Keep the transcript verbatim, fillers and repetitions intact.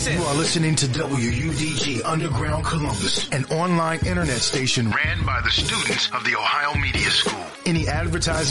listen. You are listening to W U D G Underground Columbus, an online internet station ran by the students of the Ohio Media School. Any advertising